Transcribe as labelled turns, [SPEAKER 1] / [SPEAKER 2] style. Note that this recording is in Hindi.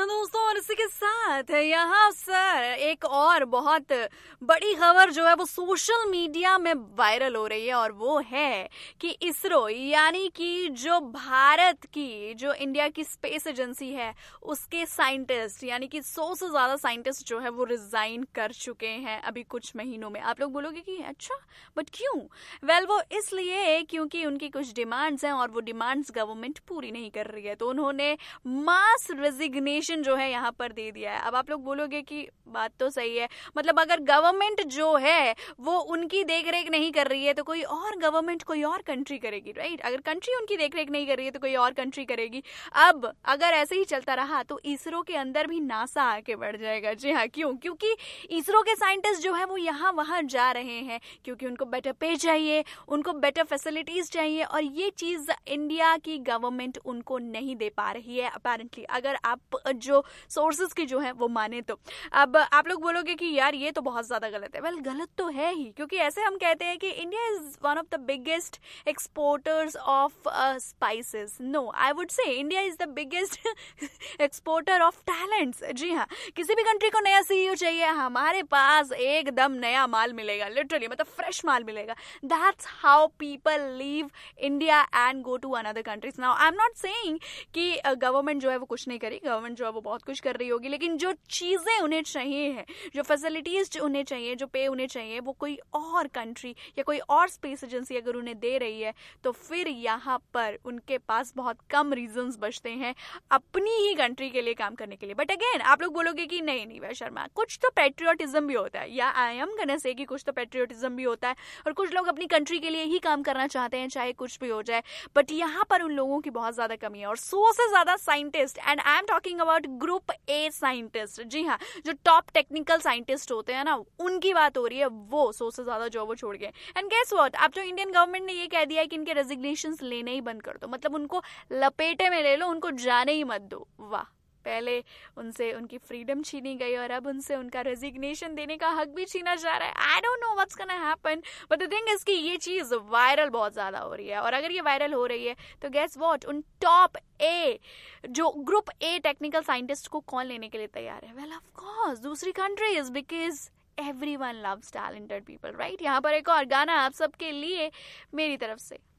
[SPEAKER 1] हाँ दोस्तों, और इसी के साथ यहाँ सर एक और बहुत बड़ी खबर जो है वो सोशल मीडिया में वायरल हो रही है, और वो है कि इसरो यानी कि जो भारत की जो इंडिया की स्पेस एजेंसी है उसके साइंटिस्ट यानी कि 100 से ज्यादा साइंटिस्ट जो है वो रिजाइन कर चुके हैं अभी कुछ महीनों में। आप लोग बोलोगे कि अच्छा, बट क्यों? वेल, वो इसलिए क्योंकि उनकी कुछ डिमांड्स हैं और वो डिमांड्स गवर्नमेंट पूरी नहीं कर रही है, तो उन्होंने मास रेजिग्नेशन जो है यहाँ पर दे दिया है। अब आप लोग बोलोगे कि बात तो सही है, मतलब अगर गवर्नमेंट जो है वो उनकी देखरेख नहीं कर रही है तो कोई और गवर्नमेंट कोई और कंट्री करेगी, राइट? अगर कंट्री उनकी देखरेख नहीं कर रही है तो कोई और कंट्री करेगी। अब अगर ऐसे ही चलता रहा तो इसरो के अंदर भी नासा आके बढ़ जाएगा। जी हाँ, क्यों? क्योंकि इसरो के साइंटिस्ट जो है वो यहाँ वहां जा रहे हैं क्योंकि उनको बेटर पे चाहिए, उनको बेटर फैसिलिटीज चाहिए, और ये चीज इंडिया की गवर्नमेंट उनको नहीं दे पा रही है अपेरेंटली, अगर आप जो सोर्सेज की जो है वो माने तो। अब आप लोग बोलोगे कि यार ये तो बहुत ज्यादा गलत है। वेल, गलत तो है ही, क्योंकि ऐसे हम कहते हैं कि India is one of the biggest exporters of spices. No, I would say India is the biggest exporter of talents. जी हाँ, किसी भी कंट्री को नया सीईओ चाहिए, हमारे पास एकदम नया माल मिलेगा, लिटरली, मतलब फ्रेश माल मिलेगा। That's how people leave India and go to another countries. Now I am not saying कि गवर्नमेंट जो है वो कुछ नहीं करी, गवर्नमेंट जो है वो बहुत कुछ कर रही होगी, लेकिन जो चीजें उन्हें चाहिए है, जो फैसिलिटीज उन्हें चाहिए, जो पे उन्हें चाहिए, वो कोई और कंट्री या कोई और स्पेस एजेंसी अगर उन्हें दे रही है तो फिर यहाँ पर उनके पास बहुत कम रीजंस बचते हैं अपनी ही कंट्री के लिए काम करने के लिए। बट अगेन आप लोग बोलोगे कि नहीं नहीं वै शर्मा, कुछ तो पेट्रियोटिज्म भी होता है, या आई एम गोना से कि कुछ तो पेट्रियोटिज्म भी होता है, और कुछ लोग अपनी कंट्री के लिए ही काम करना चाहते हैं चाहे कुछ भी हो जाए। बट यहाँ पर उन लोगों की बहुत ज्यादा कमी है, और 100 से ज्यादा scientist, and I am talking about group a scientist. जी हाँ, जो टॉप टेक्निकल साइंटिस्ट होते हैं ना, उनकी बात हो रही है, वो 100 से ज्यादा जॉब वो छोड़ गए। एंड गेस व्हाट, अब जो इंडियन गवर्नमेंट ने ये कह दिया है कि इनके रेजिग्नेशंस लेने ही बंद कर दो, मतलब उनको लपेटे में ले लो, उनको जाने ही मत दो। वाह, पहले उनसे उनकी फ्रीडम छीनी गई और अब उनसे उनका रेजिग्नेशन देने का हक भी छीना जा रहा है। I don't know what's gonna happen, but the thing is कि ये चीज वायरल बहुत ज्यादा हो रही है, और अगर ये वायरल हो रही है तो गेस व्हाट, उन टॉप ए जो ग्रुप ए टेक्निकल साइंटिस्ट को कौन लेने के लिए तैयार है? वेल, ऑफ कोर्स दूसरी countries, because everyone loves talented people, right? यहाँ पर एक और गाना आप सबके लिए मेरी तरफ से।